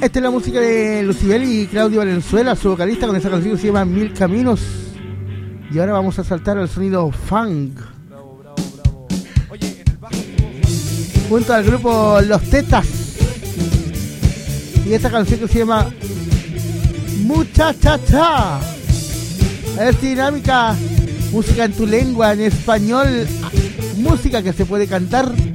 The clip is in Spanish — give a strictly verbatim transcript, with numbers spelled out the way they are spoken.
Esta es la música de Lucibel y Claudio Valenzuela, su vocalista, con esa canción que se llama Mil Caminos. Y ahora vamos a saltar al sonido funk. Bravo, bravo, bravo. Oye, en el bajo junto al grupo Los Tetas. Y esta canción que se llama Muchachacha. Es dinámica, música en tu lengua, en español, música que se puede cantar